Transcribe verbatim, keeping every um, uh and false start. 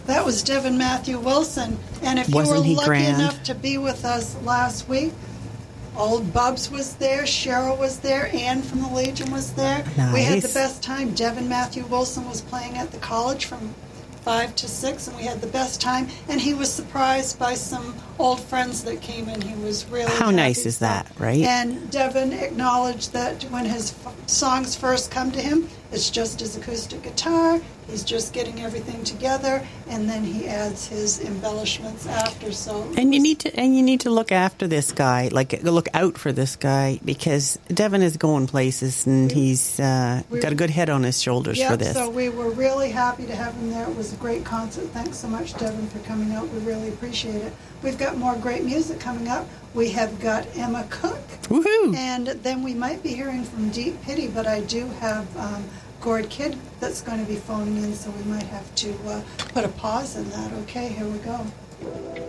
That was Devin Matthew Wilson. And if Wasn't you he were lucky grand? enough to be with us last week, old Bubs was there, Cheryl was there, Ann from the Legion was there. Nice. We had the best time. Devin Matthew Wilson was playing at the college from five to six, and we had the best time. And he was surprised by some old friends that came in. He was really How happy. nice is that, right? And Devin acknowledged that when his f- songs first come to him, it's just his acoustic guitar. He's just getting everything together, and then he adds his embellishments after. So, And you need to and you need to look after this guy, like look out for this guy, because Devin is going places, and he's uh, got a good head on his shoulders yeah, for this. so we were really happy to have him there. It was a great concert. Thanks so much, Devin, for coming out. We really appreciate it. We've got more great music coming up. We have got Emma Cook, Woohoo! and then we might be hearing from Deep Pity, but I do have um, Gord Kidd that's going to be phoning in, so we might have to uh, put a pause in that. Okay, here we go.